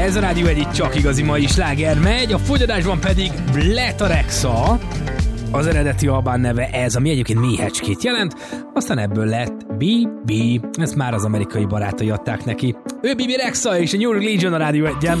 Ez a Rádió Egy csak igazi mai sláger megy, a fogyadásban pedig Bletarexa. Az eredeti albán neve ez, ami egyébként méhecskét jelent, aztán ebből lett BB, ezt már az amerikai barátai adták neki. Ő BB Rexa és a New Religion a Rádió Egyen.